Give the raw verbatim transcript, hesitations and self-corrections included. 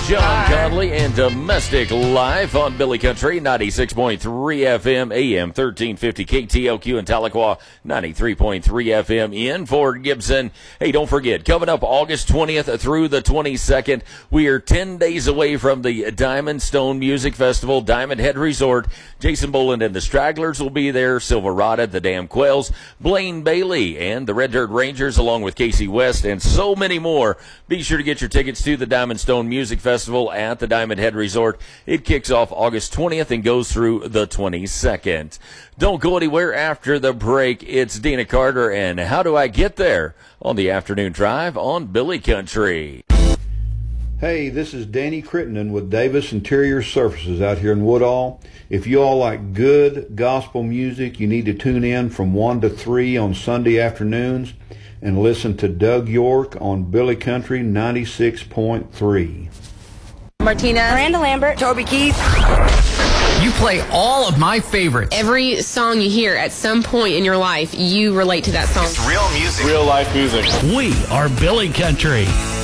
John Conley and Domestic Life on Billy Country, ninety-six point three F M, A M thirteen fifty K T L Q in Tahlequah, ninety-three point three F M in Fort Gibson. Hey, don't forget, coming up August twentieth through the twenty-second, we are ten days away from the Diamond Stone Music Festival, Diamond Head Resort. Jason Boland and the Stragglers will be there, Silverado, the Damn Quails, Blaine Bailey, and the Red Dirt Rangers, along with Casey West, and so many more. Be sure to get your tickets to the Diamond Stone Music Festival at the Diamond Head Resort. It kicks off August twentieth and goes through the twenty-second. Don't go anywhere after the break. It's Dina Carter and How Do I Get There on the Afternoon Drive on Billy Country. Hey, this is Danny Crittenden with Davis Interior Surfaces out here in Woodall. If you all like good gospel music, you need to tune in from one to three on Sunday afternoons and listen to Doug York on Billy Country ninety-six point three. Martina, Miranda Lambert, Toby Keith. You play all of my favorites. Every song you hear at some point in your life, you relate to that song. It's real music. Real life music. We are Billy Country.